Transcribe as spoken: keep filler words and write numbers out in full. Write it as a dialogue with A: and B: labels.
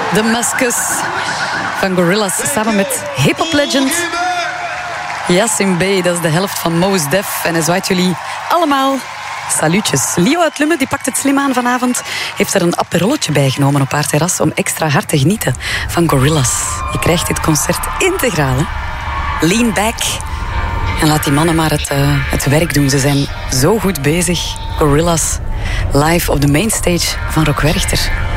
A: Damascus van Gorillaz samen met hip-hop legend Yasiin Bey. Dat is de helft van Mos Def. En hij zwaait jullie allemaal salutjes. Leo uit Lummen die pakt het slim aan vanavond. Heeft er een aperolletje bij genomen op haar terras om extra hard te genieten van Gorillaz. Je krijgt dit concert integraal. Hè? Lean back en laat die mannen maar het, uh, het werk doen. Ze zijn zo goed bezig. Gorillaz live op de mainstage van Rock Werchter.